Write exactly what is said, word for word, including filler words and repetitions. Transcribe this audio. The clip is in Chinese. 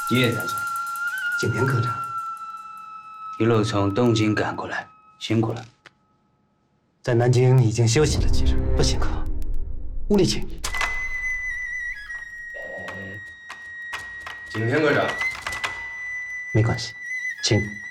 吉野大帅， 景天科长， 一路从东京赶过来，辛苦了。 在南京已经休息了几日，不辛苦。屋里请。 景天科长， 没关系，请。